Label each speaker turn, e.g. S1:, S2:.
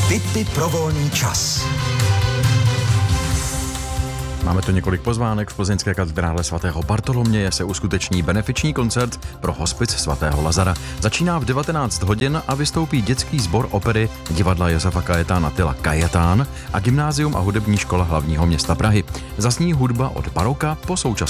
S1: Tipy pro volný čas.
S2: Máme tu několik pozvánek. V plzeňské katedrále svatého Bartoloměje se uskuteční benefiční koncert pro hospic svatého Lazara. Začíná v 19 hodin a vystoupí dětský sbor opery divadla Josefa Kajetána Tyla Kajetán a gymnázium a hudební škola hlavního města Prahy. Zazní hudba od baroka po současnost.